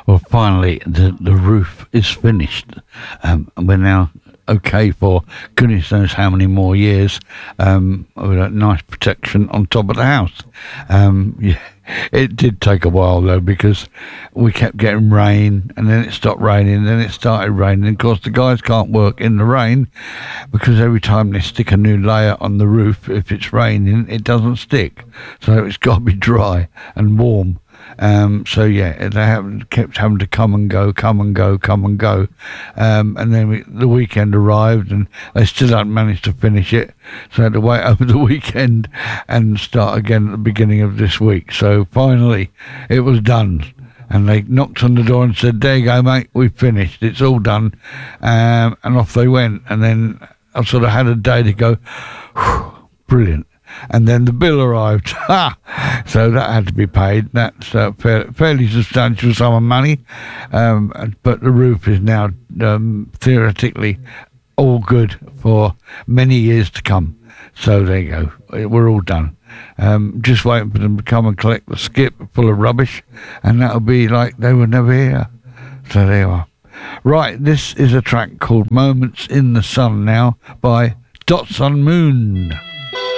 Well, finally, the roof is finished. And we're now okay for goodness knows how many more years, with a nice protection on top of the house. Yeah, it did take a while though, because we kept getting rain, and then it stopped raining, then it started raining. Of course, the guys can't work in the rain, because every time they stick a new layer on the roof, if it's raining, it doesn't stick. So it's got to be dry and warm. So yeah, kept having to come and go, come and go, come and go. And then the weekend arrived, and they still hadn't managed to finish it. So I had to wait over the weekend and start again at the beginning of this week. So finally, it was done. And they knocked on the door and said, "There you go, mate, we've finished. It's all done." And off they went. And then I sort of had a day to go, brilliant. And then the bill arrived. So that had to be paid. That's fairly substantial sum of money. But the roof is now theoretically all good for many years to come. So there you go. We're all done. Just waiting for them to come and collect the skip full of rubbish, and that'll be like they were never here. So there you are. Right, this is a track called Moments in the Sun now by Dots on Moon.